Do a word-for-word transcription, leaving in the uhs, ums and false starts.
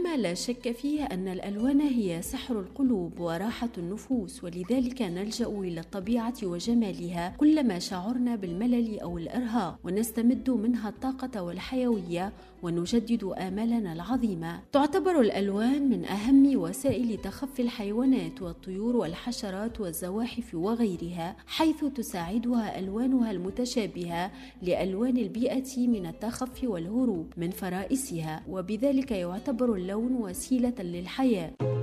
ومما لا شك فيه أن الألوان هي سحر القلوب وراحة النفوس، ولذلك نلجأ إلى الطبيعة وجمالها كلما شعرنا بالملل أو الإرهاق، ونستمد منها الطاقة والحيوية ونجدد آمالنا العظيمة. تعتبر الألوان من أهم وسائل تخفي الحيوانات والطيور والحشرات والزواحف وغيرها، حيث تساعدها ألوانها المتشابهة لألوان البيئة من التخفي والهروب من فرائسها، وبذلك يعتبر اللون وسيلة للحياة.